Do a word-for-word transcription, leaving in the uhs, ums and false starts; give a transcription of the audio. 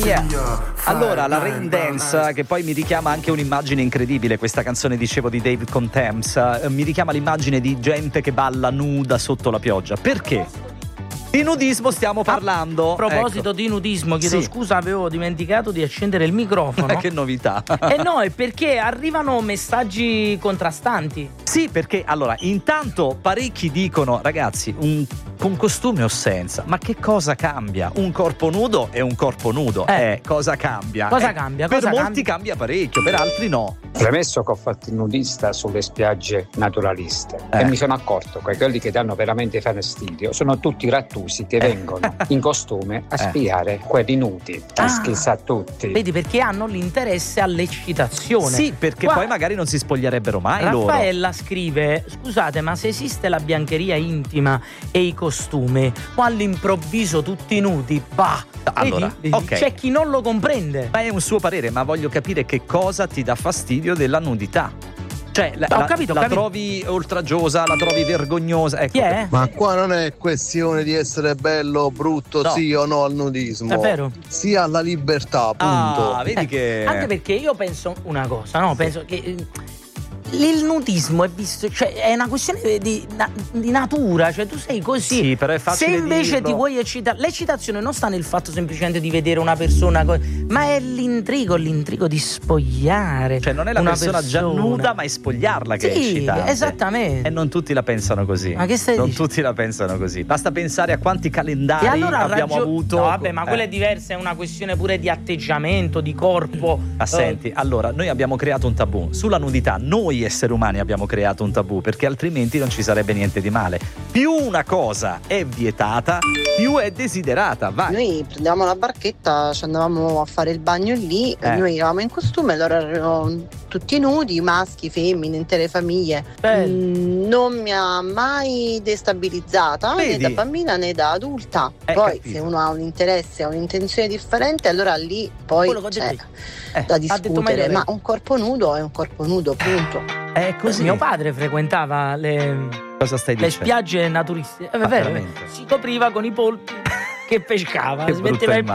Yeah. Allora, la Rain Dance, che poi mi richiama anche un'immagine incredibile, questa canzone, dicevo, di David Contemps, eh, mi richiama l'immagine di gente che balla nuda sotto la pioggia. Perché? Di nudismo stiamo parlando. A proposito ecco. di nudismo, chiedo sì. scusa, avevo dimenticato di accendere il microfono. Che novità. Eh no, è perché arrivano messaggi contrastanti. Sì, perché allora, intanto parecchi dicono, ragazzi, un, con costume o senza, ma che cosa cambia? Un corpo nudo è un corpo nudo. Eh, eh cosa cambia? Cosa eh, cambia? Per cosa molti cambia? cambia parecchio, per altri no. Premesso che ho fatto il nudista sulle spiagge naturaliste eh. e mi sono accorto che quelli che danno veramente fastidio sono tutti rattusi che vengono in costume a spiare eh. quelli nudi. Ah. Schizza a tutti. Vedi, perché hanno l'interesse all'eccitazione. Sì, perché Qua... poi magari non si spoglierebbero mai Raffaella loro. scrive: scusate, ma se esiste la biancheria intima e i costumi, o all'improvviso tutti nudi, bah, allora, vedi? Okay. C'è chi non lo comprende. Ma è un suo parere, ma voglio capire che cosa ti dà fastidio della nudità. Cioè, la, ho capito, la, ho la capito. trovi oltraggiosa, la trovi vergognosa. Ecco. Chi è? Ma qua non è questione di essere bello o brutto, no. sì o no al nudismo. È vero. Sia alla libertà, punto. Ah, vedi eh, che. Anche perché io penso una cosa, no? Penso che il nudismo è visto, cioè è una questione di, di natura, cioè tu sei così. Sì, però è facile se invece dirlo. ti vuoi eccitare, l'eccitazione non sta nel fatto semplicemente di vedere una persona, ma è l'intrigo, l'intrigo di spogliare. Cioè non è la una persona, persona già nuda, ma è spogliarla che sì, è eccitante. Esattamente. E non tutti la pensano così. Ma che stai Non dicendo? tutti la pensano così. Basta pensare a quanti calendari e allora abbiamo raggio- avuto. No, vabbè, ma eh. quella è diversa, è una questione pure di atteggiamento, di corpo. Ma senti, eh. allora noi abbiamo creato un tabù sulla nudità, noi esseri umani abbiamo creato un tabù, perché altrimenti non ci sarebbe niente di male. Più una cosa è vietata, più è desiderata. Vai. Noi prendevamo la barchetta, ci andavamo a fare il bagno lì, Eh. noi eravamo in costume, loro erano tutti nudi, maschi, femmine, intere famiglie. Mm, non mi ha mai destabilizzata, Vedi? né da bambina né da adulta. Eh, Poi capito. se uno ha un interesse, ha un'intenzione differente, allora lì poi Quello che ho c'è detto Eh, da ha detto discutere. meglio Ma lei. un corpo nudo è un corpo nudo, punto. È così. Mio padre frequentava le, Cosa stai le dicendo? spiagge naturistiche. È Ma vero, veramente? si copriva con i polpi che pescava, Che si brutta metteva il